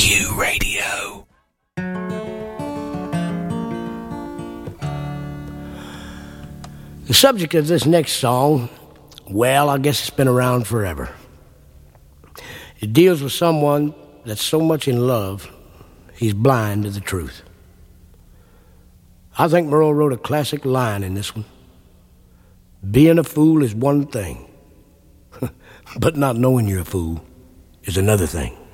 Q Radio. The subject of this next song, well, I guess it's been around forever. It deals with someone that's so much in love, he's blind to the truth. I think Merle wrote a classic line in this one. Being a fool is one thing, but not knowing you're a fool is another thing.